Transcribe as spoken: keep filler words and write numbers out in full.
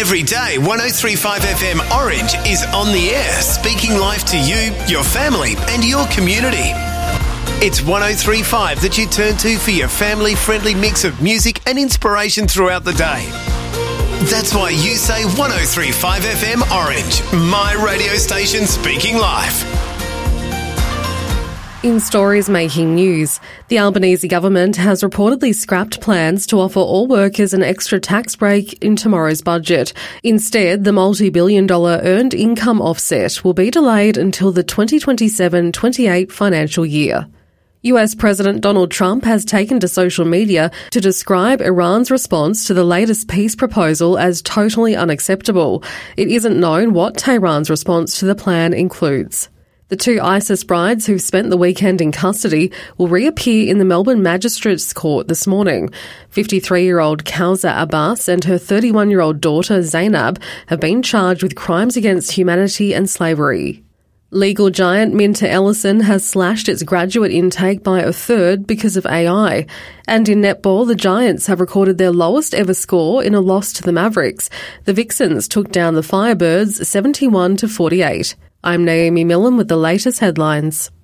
Every day, one oh three point five F M Orange is on the air, speaking life to you, your family and your community. It's one oh three point five that you turn to for your family-friendly mix of music and inspiration throughout the day. That's why you say one oh three point five F M Orange, my radio station speaking life. In stories making news, the Albanese government has reportedly scrapped plans to offer all workers an extra tax break in tomorrow's budget. Instead, the multi-billion dollar earned income offset will be delayed until the twenty twenty-seven twenty-eight financial year. U S President Donald Trump has taken to social media to describe Iran's response to the latest peace proposal as totally unacceptable. It isn't known what Tehran's response to the plan includes. The two ISIS brides who've spent the weekend in custody will reappear in the Melbourne Magistrates Court this morning. fifty-three-year-old Kauza Abbas and her thirty-one-year-old daughter Zainab have been charged with crimes against humanity and slavery. Legal giant Minter Ellison has slashed its graduate intake by a third because of A I. And in netball, the Giants have recorded their lowest ever score in a loss to the Mavericks. The Vixens took down the Firebirds seventy-one to forty-eight. I'm Naomi Millen with the latest headlines.